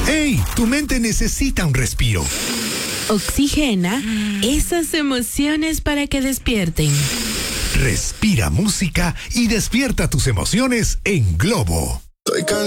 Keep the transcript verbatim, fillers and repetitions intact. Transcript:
¡Hey! Tu mente necesita un respiro. Oxigena esas emociones para que despierten. Respira música y despierta tus emociones en Globo. Estoy cansado.